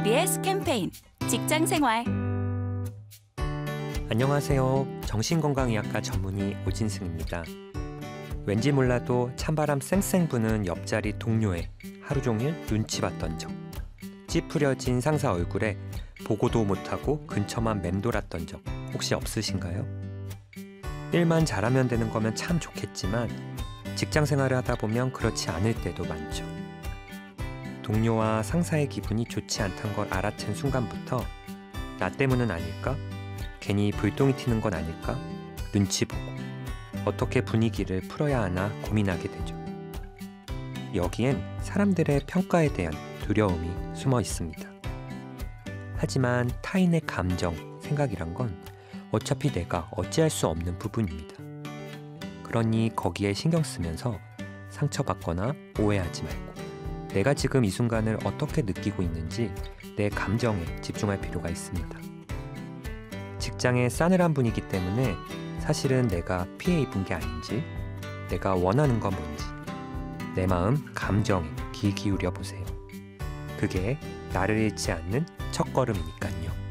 TBS 캠페인 직장생활. 안녕하세요. 정신건강의학과 전문의 오진승입니다. 왠지 몰라도 찬바람 쌩쌩 부는 옆자리 동료의 하루 종일 눈치 봤던 적, 찌푸려진 상사 얼굴에 보고도 못하고 근처만 맴돌았던 적 혹시 없으신가요? 일만 잘하면 되는 거면 참 좋겠지만 직장 생활을 하다 보면 그렇지 않을 때도 많죠. 동료와 상사의 기분이 좋지 않다는 걸 알아챈 순간부터 나 때문은 아닐까? 괜히 불똥이 튀는 건 아닐까? 눈치 보고 어떻게 분위기를 풀어야 하나 고민하게 되죠. 여기엔 사람들의 평가에 대한 두려움이 숨어 있습니다. 하지만 타인의 감정, 생각이란 건 어차피 내가 어찌할 수 없는 부분입니다. 그러니 거기에 신경 쓰면서 상처받거나 오해하지 말고 내가 지금 이 순간을 어떻게 느끼고 있는지 내 감정에 집중할 필요가 있습니다. 직장의 싸늘한 분위기 때문에 사실은 내가 피해 입은 게 아닌지, 내가 원하는 건 뭔지, 내 마음, 감정에 귀 기울여 보세요. 그게 나를 잃지 않는 첫걸음이니까요.